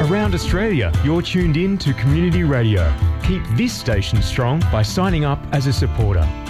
Around Australia, you're tuned in to Community Radio. Keep this station strong by signing up as a supporter.